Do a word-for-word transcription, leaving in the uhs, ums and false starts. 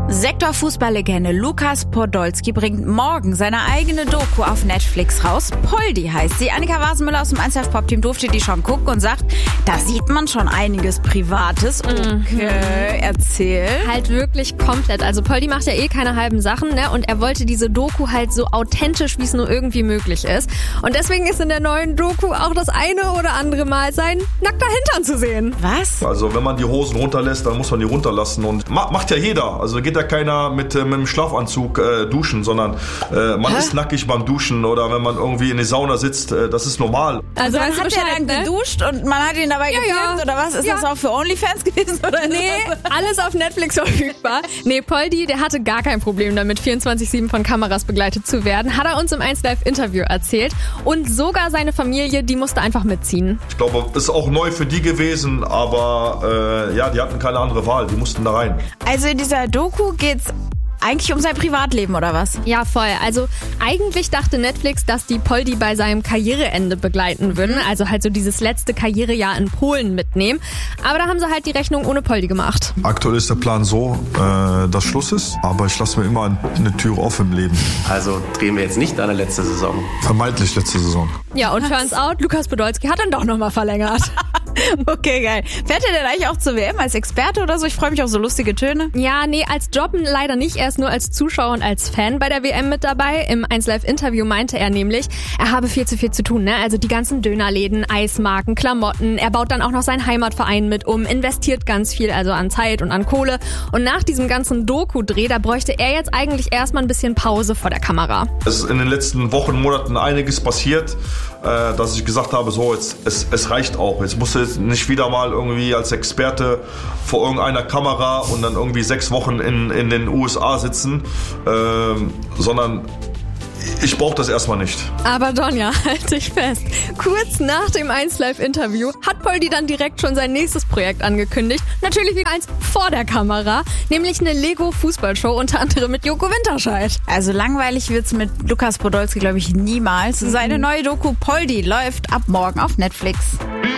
Sektor-Fußballlegende Lukas Podolski bringt morgen seine eigene Doku auf Netflix raus. Poldi heißt sie. Annika Wasenmüller aus dem eins Live Pop Team durfte die schon gucken und sagt, da sieht man schon einiges Privates. Okay, mhm. Erzähl. Halt wirklich komplett. Also Poldi macht ja eh keine halben Sachen, ne? Und er wollte diese Doku halt so authentisch, wie es nur irgendwie möglich ist. Und deswegen ist in der neuen Doku auch das eine oder andere Mal sein nackter Hintern zu sehen. Was? Also wenn man die Hosen runterlässt, dann muss man die runterlassen. Und ma- macht ja jeder. Also geht ja keiner mit, äh, mit einem Schlafanzug äh, duschen, sondern äh, man Hä? ist nackig beim Duschen oder wenn man irgendwie in der Sauna sitzt, äh, das ist normal. Also dann hat er dann ne? geduscht und man hat ihn dabei ja, gefilmt ja. oder was? Ist ja. das auch für OnlyFans gewesen? Oder nee, alles auf Netflix verfügbar. Nee, Poldi, der hatte gar kein Problem damit, vierundzwanzig sieben von Kameras begleitet zu werden. Hat er uns im eins Live Interview erzählt. Und sogar seine Familie, die musste einfach mitziehen. Ich glaube, ist auch neu für die gewesen, aber äh, ja, die hatten keine andere Wahl. Die mussten da rein. Also in dieser Doku geht's eigentlich um sein Privatleben, oder was? Ja, voll. Also eigentlich dachte Netflix, dass die Poldi bei seinem Karriereende begleiten würden. Also halt so dieses letzte Karrierejahr in Polen mitnehmen. Aber da haben sie halt die Rechnung ohne Poldi gemacht. Aktuell ist der Plan so, äh, dass Schluss ist. Aber ich lasse mir immer eine Tür offen im Leben. Also drehen wir jetzt nicht eine letzte Saison. Vermeintlich letzte Saison. Ja, und turns out, Lukas Podolski hat dann doch nochmal verlängert. Okay, geil. Fährt er denn eigentlich auch zur W M als Experte oder so? Ich freue mich auf so lustige Töne. Ja, nee, als Job leider nicht. Er ist nur als Zuschauer und als Fan bei der W M mit dabei. Im eins Live Interview meinte er nämlich, er habe viel zu viel zu tun, ne? Also die ganzen Dönerläden, Eismarken, Klamotten. Er baut dann auch noch seinen Heimatverein mit um, investiert ganz viel, also an Zeit und an Kohle. Und nach diesem ganzen Doku-Dreh, da bräuchte er jetzt eigentlich erstmal ein bisschen Pause vor der Kamera. Es ist in den letzten Wochen, Monaten einiges passiert, äh, dass ich gesagt habe, so, jetzt, es, es reicht auch. Jetzt musst du jetzt nicht wieder mal irgendwie als Experte vor irgendeiner Kamera und dann irgendwie sechs Wochen in, in den U S A sitzen, ähm, sondern ich brauche das erstmal nicht. Aber Donja, halt dich fest. Kurz nach dem eins Live Interview hat Poldi dann direkt schon sein nächstes Projekt angekündigt. Natürlich wieder eins vor der Kamera, nämlich eine Lego-Fußballshow, unter anderem mit Joko Winterscheid. Also langweilig wird's mit Lukas Podolski, glaube ich, niemals. Seine neue Doku Poldi läuft ab morgen auf Netflix.